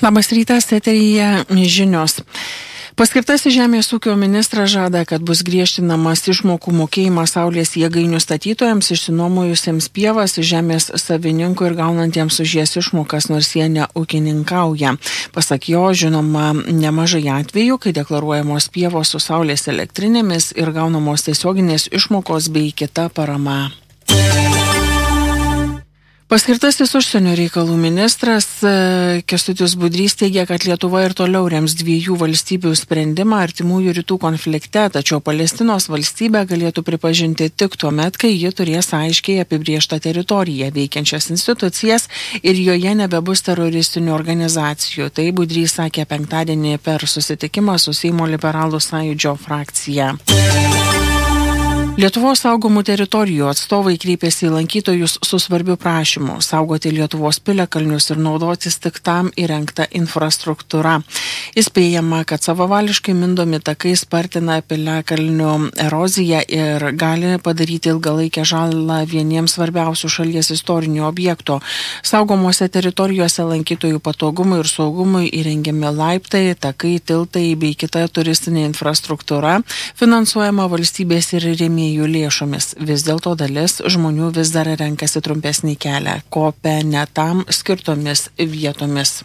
Labas rytas, eteryje žinios. Paskirtasis žemės ūkio ministras žada, kad bus griežtinamas išmokų mokėjimas saulės jėgainių statytojams išsinuomojusiems pievas žemės savininkų ir gaunantiems už jas išmokas, nors jie neūkininkauja. Pasak jo, žinoma nemažai atvejų, kai deklaruojamos pievos su saulės elektrinėmis ir gaunamos tiesioginės išmokos bei kita parama. Paskirtasis užsienio reikalų ministras Kęstutis Budrys teigia, kad Lietuva ir toliau rems dviejų valstybių sprendimą Artimųjų rytų konflikte, tačiau Palestinos valstybę galėtų pripažinti tik tuo met, kai ji turės aiškiai apibrėžtą teritoriją, veikiančias institucijas ir joje nebebus teroristinių organizacijų. Tai Budrys sakė penktadienį per susitikimą su Seimo liberalų sąjūdžio frakcija. Lietuvos saugomų teritorijų atstovai kreipėsi į lankytojus su svarbiu prašymu saugoti Lietuvos piliakalnius ir naudotis tik tam įrengta infrastruktūra. Įspėjama, kad savavališkai mindomi takai spartina piliakalnių eroziją ir gali padaryti ilgalaikę žalą vieniems svarbiausių šalies istorinių objektų. Saugomose teritorijose lankytojų patogumui ir saugumui įrengiami laiptai, takai, tiltai bei kita turistinė infrastruktūra finansuojama valstybės ir rėmėjų lėšomis. Vis dėlto dalis žmonių vis dar renkasi trumpesnį kelią, kopia ne tam skirtomis vietomis.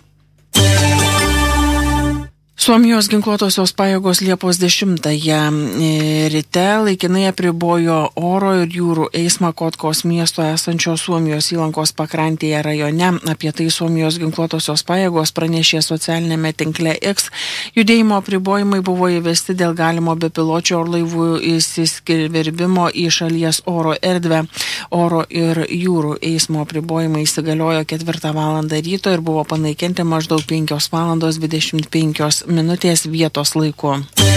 Suomijos ginkluotosios pajėgos Liepos 10-ąją ryte laikinai apribojo oro ir jūrų eismą Kotkos miesto esančio Suomijos įlankos pakrantėje rajone. Apie tai Suomijos ginkluotosios pajėgos pranešė socialinėme tinkle X. Judėjimo apribojimai buvo įvesti dėl galimo bepiločių orlaivių įsiskverbimo į šalies oro erdvę. Oro ir jūrų eismo apribojimai įsigaliojo 4 valandą ryto ir buvo panaikinti maždaug 5 valandos 25 minutės vietos laiku.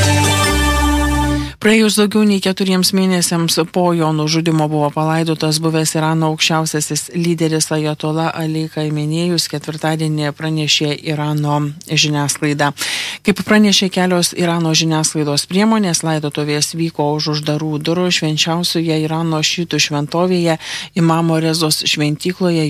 Praėjus daugiau nei 4 mėnesiams po jo nužudimo buvo palaidotas buvęs Irano aukščiausiasis lyderis Ajatola Ali Khamenėjus, ketvirtadienį pranešė Irano žiniasklaida. Kaip pranešė kelios Irano žiniasklaidos priemonės, laidotuvės vyko už uždarų durų švenčiausioje Irano šiitų šventovėje Imamo Rezos šventykloje